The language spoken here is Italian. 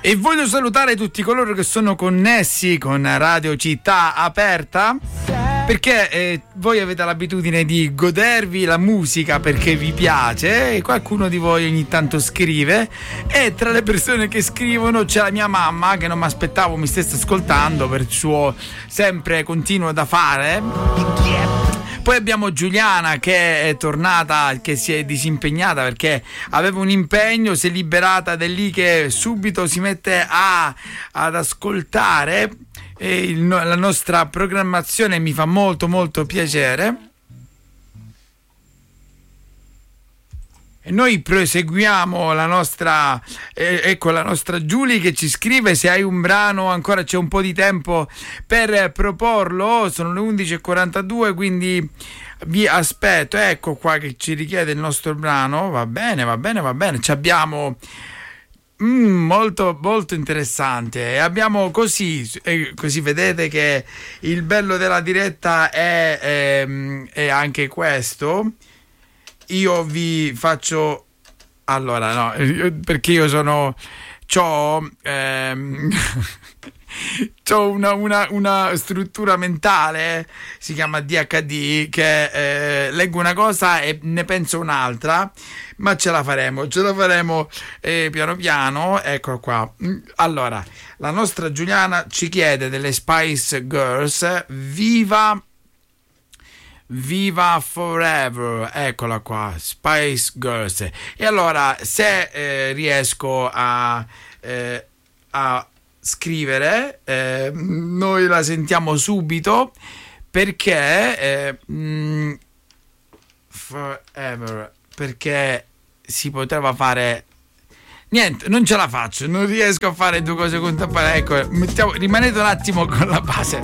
E voglio salutare tutti coloro che sono connessi con Radio Città Aperta, perché voi avete l'abitudine di godervi la musica perché vi piace, e qualcuno di voi ogni tanto scrive, e tra le persone che scrivono c'è la mia mamma, che non mi aspettavo mi stesse ascoltando per il suo sempre continuo da fare. Poi abbiamo Giuliana che è tornata, che si è disimpegnata perché aveva un impegno, si è liberata ed è lì che subito si mette ad ascoltare la nostra programmazione. Mi fa molto molto piacere. E noi proseguiamo la nostra, ecco la nostra Giulia che ci scrive: se hai un brano ancora c'è un po' di tempo per proporlo, sono le 11:42, quindi vi aspetto. Ecco qua che ci richiede il nostro brano. Va bene, ci abbiamo molto molto interessante, e abbiamo così vedete che il bello della diretta è anche questo. Io vi faccio perché io c'ho una struttura mentale, si chiama DHD, che leggo una cosa e ne penso un'altra, ma ce la faremo piano piano. Ecco qua. Allora, la nostra Giuliana ci chiede delle Spice Girls, Viva Forever, eccola qua, Spice Girls. E allora, se riesco a scrivere, noi la sentiamo subito, perché Forever, perché si poteva fare. Niente, non ce la faccio, non riesco a fare due cose contemporanee. Ecco, rimanete un attimo con la base.